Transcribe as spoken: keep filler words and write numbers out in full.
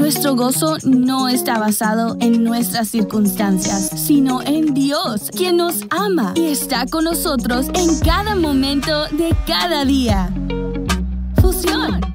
Nuestro gozo no está basado en nuestras circunstancias, sino en Dios, quien nos ama y está con nosotros en cada momento de cada día. Fusión.